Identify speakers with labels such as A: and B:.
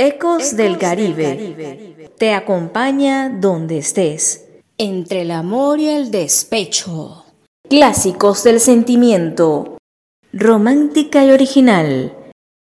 A: Ecos del Caribe te acompaña donde estés.
B: Entre el amor y el despecho.
A: Clásicos del sentimiento. Romántica y original.